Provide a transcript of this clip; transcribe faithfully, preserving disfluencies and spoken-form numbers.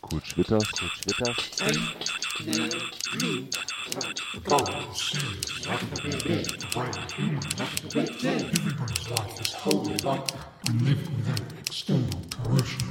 Cool Schwitter, cool Schwitter. Follow series, like the way they right human, like the way they everybody's life is wholly like we live without external coercion.